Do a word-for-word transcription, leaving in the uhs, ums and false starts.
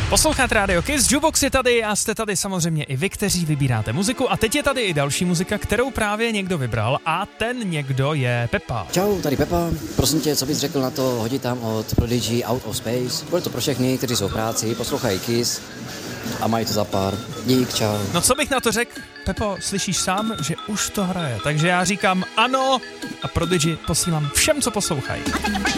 Posloucháte Radio Kiss, Jukebox je tady a jste tady samozřejmě i vy, kteří vybíráte muziku. A teď je tady i další muzika, kterou právě někdo vybral a ten někdo je Pepa. Čau, tady Pepa. Prosím tě, co bys řekl na to hodit tam od Prodigy Out of Space? Bude to pro všechny, kteří jsou v práci, poslouchají Kiss a mají to za pár. Dík, čau. No co bych na to řekl? Pepo, slyšíš sám, že už to hraje. Takže já říkám ano a Prodigy posílám všem, co poslouchají.